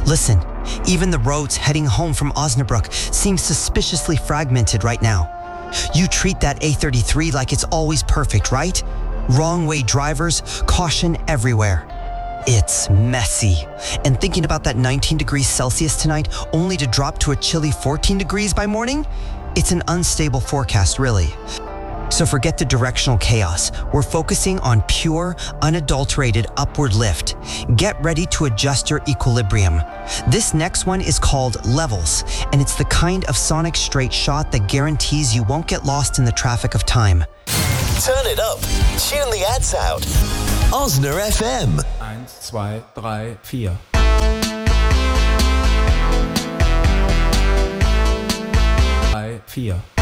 Listen, even the roads heading home from Osnabrück seem suspiciously fragmented right now. You treat that A33 like it's always perfect, right? Wrong way drivers, caution everywhere. It's messy. And thinking about that 19 degrees Celsius tonight, only to drop to a chilly 14 degrees by morning? It's an unstable forecast, really. So forget the directional chaos. We're focusing on pure, unadulterated upward lift. Get ready to adjust your equilibrium. This next one is called Levels, and it's the kind of sonic straight shot that guarantees you won't get lost in the traffic of time. Turn it up. Tune the ads out. Osner FM. 1, 2, 3, 4. 3, 4.